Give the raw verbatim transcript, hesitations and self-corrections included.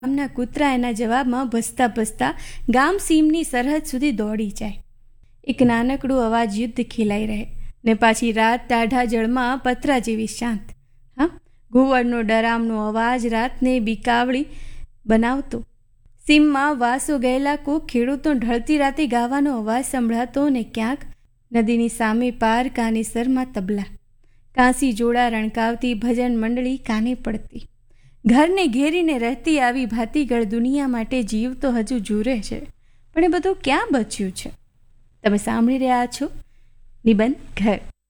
ગામના કૂતરા એના જવાબમાં ભસતા ભસતા ગામ સીમની સરહદ સુધી દોડી જાય. એક નાનકડું અવાજ યુદ્ધ ખીલાઈ રહે ને પાછી રાત ટાઢા જળમાં પતરા જેવી શાંત. હા, ઘુવડનો ડરામનો અવાજ રાતને બીકાવળી બનાવતો. સીમમાં વાસો ગયેલા કોક ખેડૂતો ઢળતી રાતે ગાવાનો અવાજ સંભળાતો ને ક્યાંક નદીની સામે પાર કાનેસરમાં તબલા, કાંસી જોડા રણકાવતી ભજન મંડળી કાને પડતી. ઘરને ઘેરીને રહેતી આવી ભાતીગળ દુનિયા માટે જીવ તો હજુ જુરે છે, પણ એ બધું ક્યાં બચ્યું છે? તમે સાંભળી રહ્યા છો નિબંધ ઘર.